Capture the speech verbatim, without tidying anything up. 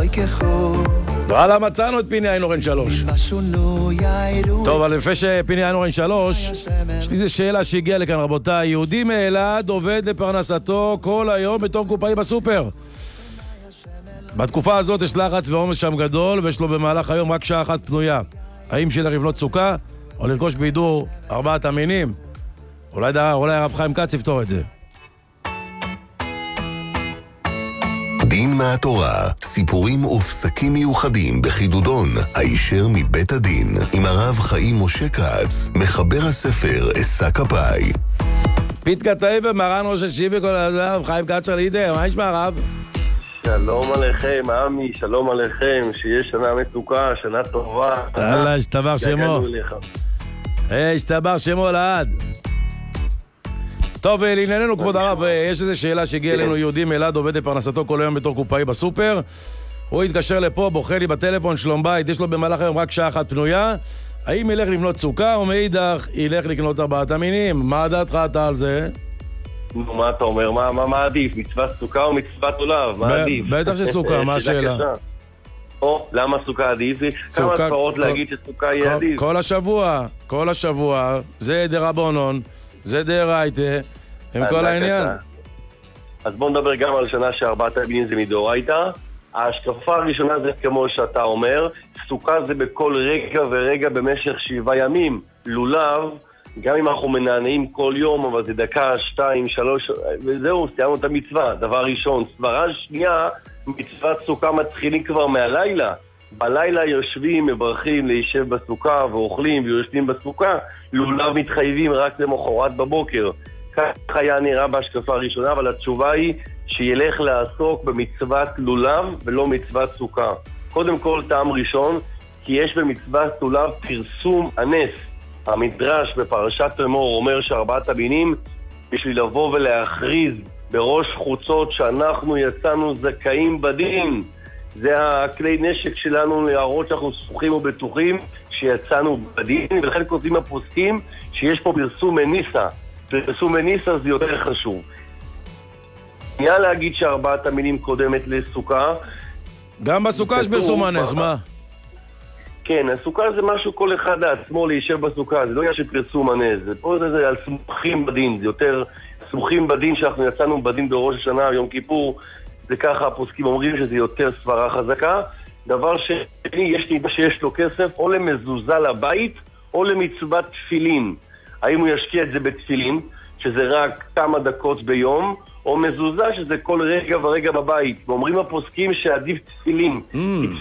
וואלה, מצאנו את פיני איינורן שלוש. טוב, אבל לפני שפיני איינורן שלוש, יש לי איזה שאלה שהגיעה לכאן, רבותיי. יהודי מאלעד עובד לפרנסתו כל היום בתור קופאי בסופר. בתקופה הזאת יש לחץ ועומס שם גדול, ויש לו במהלך היום רק שעה אחת פנויה. האם שילך לבנות סוכה, או לרכוש בידור ארבעת המינים? אולי, דה, אולי הרב חיים כץ יפתור את זה. דין מהתורה, סיפורים ופסקים מיוחדים בחידודון, הישר מבית הדין, עם הרב חיים משה כץ, מחבר הספר אסא כפאי. פית כתאי ומרן ראש השיבי כל הזמן, חיים כץ של לידר, מה יש מהרב? שלום עליכם, עמי, שלום עליכם, שיהיה שנה מתוקה, שנה טובה. אללה, השתבר שמו. השתבר שמו לעד. טוב, לענייננו, כבוד הרב, יש איזו שאלה שהגיעה אלינו. יהודי מאלעד עובד לפרנסתו כל היום בתור קופאי בסופר. הוא התקשר לפה, בוכה לי בטלפון, שלום בית, יש לו במהלך היום רק שעה אחת פנויה. האם ילך לבנות סוכה, או מאידך ילך לקנות ארבעת המינים? מה דעתך אתה על זה? נו, מה אתה אומר? מה, מה, מה עדיף? מצוות סוכה או מצוות עולב? מה עדיף? בטח שסוכה, מה השאלה? או, למה סוכה עדיף? כמה ספרות להגיד שסוכה היא עדיף? כל השבוע, כל השבוע, זה דרבנן, זה דאורייתא, עם כל העניין. אז בואו נדבר גם על שנה שארבעת המינים זה מדאורייתא. ההשקפה הראשונה זה כמו שאתה אומר, סוכה זה בכל רגע ורגע במשך שבעה ימים. לולב, גם אם אנחנו מנענעים כל יום, אבל זה דקה, שתיים, שלוש, וזהו, סיימנו את המצווה. דבר ראשון. סברה שנייה, מצוות סוכה מתחילים כבר מהלילה. בלילה יושבים, מברכים להישב בסוכה ואוכלים ויושבים בסוכה. לולב מתחייבים רק למחרת בבוקר. כך היה נראה בהשקפה הראשונה, אבל התשובה היא שילך לעסוק במצוות לולב ולא מצוות סוכה. קודם כל, טעם ראשון, כי יש במצוות לולב פרסום הנס. המדרש בפרשת אמור אומר שארבעת המינים בשביל לבוא ולהכריז בראש חוצות שאנחנו יצאנו זכאים בדין. זה הכלי נשק שלנו להראות שאנחנו סמוכים ובטוחים שיצאנו בדין, ולכן כותבים הפוסקים שיש פה פרסום מניסה. פרסום מניסה זה יותר חשוב. נהיה להגיד שארבעת המינים קודמת לסוכה. גם בסוכה יש פרסום הנס, מה? כן, הסוכה זה משהו כל אחד לעצמו להישב בסוכה, זה לא יש פרסום הנס, זה פה זה, זה על סמוכים בדין, זה יותר סמוכים בדין שאנחנו יצאנו בדין בראש השנה, יום כיפור, זה ככה הפוסקים אומרים שזה יותר סברה חזקה. דבר שני, יש נדע שיש לו כסף או למזוזה לבית או למצוות תפילין. האם הוא ישקיע את זה בתפילין, שזה רק כמה דקות ביום, או מזוזה שזה כל רגע ורגע בבית. ואומרים הפוסקים שעדיף תפילין. Mm.